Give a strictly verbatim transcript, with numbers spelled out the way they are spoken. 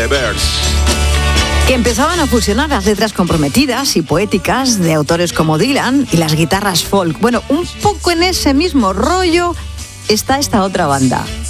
The Byrds. Que empezaban a fusionar las letras comprometidas y poéticas de autores como Dylan y las guitarras folk. Bueno, un poco en ese mismo rollo está esta otra banda,